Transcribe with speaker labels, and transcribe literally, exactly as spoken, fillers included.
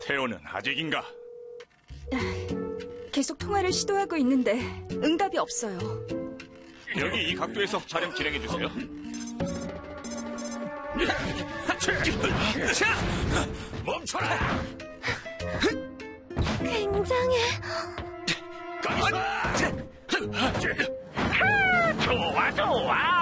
Speaker 1: 태호는 아직인가?
Speaker 2: 계속 통화를 시도하고 있는데 응답이 없어요.
Speaker 1: 여기 이 각도에서 촬영 진행해 주세요. 자, 멈춰라.
Speaker 3: 굉장해.
Speaker 1: 좋아, 좋아.